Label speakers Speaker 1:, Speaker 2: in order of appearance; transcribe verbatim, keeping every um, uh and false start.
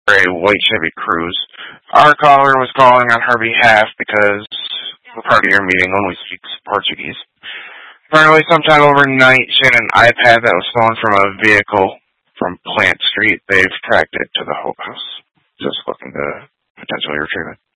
Speaker 1: a white Chevy Cruze. Our caller was calling on her behalf because the party you're meeting only speaks Portuguese. Apparently, sometime overnight, she had an iPad that was stolen from a vehicle from Plant Street. They've tracked it to the Hope House. Just looking to potentially retrieve it.